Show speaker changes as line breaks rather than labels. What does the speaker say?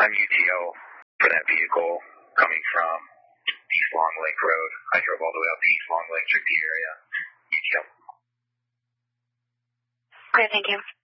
I'm UTO for that vehicle coming from East Long Lake Road. I drove all the way up to East Long Lake, checked the area. UTO.
Great, thank you.